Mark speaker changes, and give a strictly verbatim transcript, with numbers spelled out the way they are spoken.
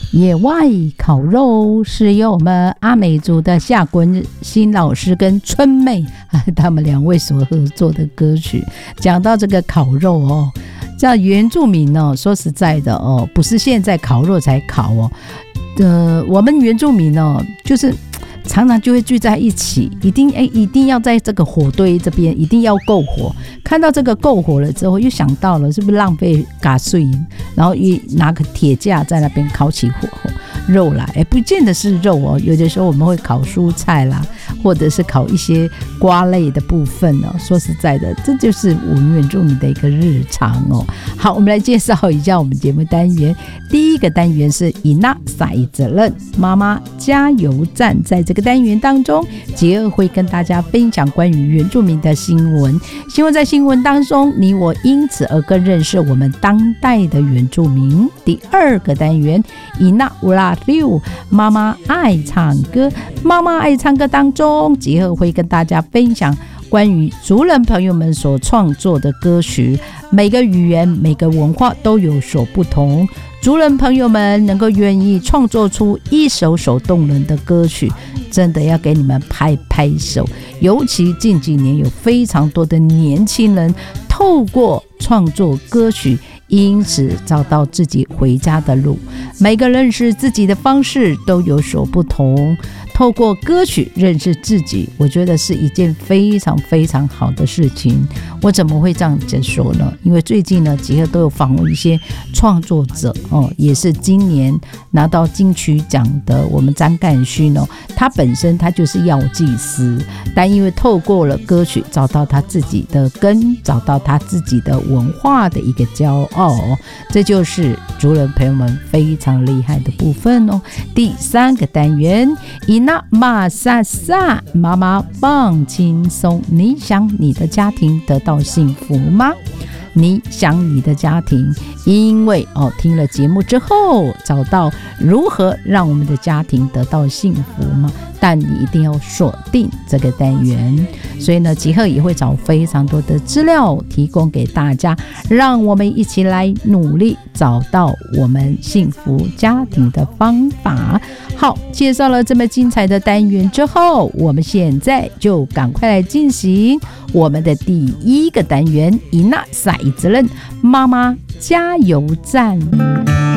Speaker 1: 野外烤肉是由我们阿美族的夏滚新老师跟春妹他们两位所合作的歌曲。讲到这个烤肉哦，这原住民哦，说实在的哦，不是现在烤肉才烤哦，呃，我们原住民哦，就是常常就会聚在一起，一定哎，一定要在这个火堆这边一定要够火。看到这个够火了之后，又想到了是不是浪费嘎碎，然后一拿个铁架在那边烤起火肉来，哎，不见得是肉哦，有的时候我们会烤蔬菜啦，或者是烤一些瓜类的部分哦。说实在的，这就是我们原住民的一个日常哦。好，我们来介绍一下我们节目单元。第一个单元是以那赛责任妈妈加油站，在这个单元当中，杰儿会跟大家分享关于原住民的新闻。希望在新闻当中，你我因此而更认识我们当代的原住民。第二个单元以那乌拉六妈妈爱唱歌，妈妈爱唱歌当中，杰儿会跟大家分享关于族人朋友们所创作的歌曲。每个语言每个文化都有所不同，族人朋友们能够愿意创作出一首首动人的歌曲，真的要给你们拍拍手。尤其近几年有非常多的年轻人透过创作歌曲，因此找到自己回家的路。每个认识自己的方式都有所不同，透过歌曲认识自己，我觉得是一件非常非常好的事情。我怎么会这样子说呢？因为最近呢，杰克都有访问一些创作者哦，也是今年拿到金曲奖的我们张干勋哦，他本身他就是药剂师，但因为透过了歌曲找到他自己的根，找到他自己的文化的一个骄傲哦，这就是族人朋友们非常厉害的部分哦。第三个单元以那玛莎莎妈妈放轻松，你想你的家庭得到幸福吗？你想你的家庭因为哦听了节目之后找到如何让我们的家庭得到幸福吗？但你一定要锁定这个单元，所以呢吉赫也会找非常多的资料提供给大家，让我们一起来努力找到我们幸福家庭的方法。好，介绍了这么精彩的单元之后，我们现在就赶快来进行我们的第一个单元，以那赛责任妈妈加油站。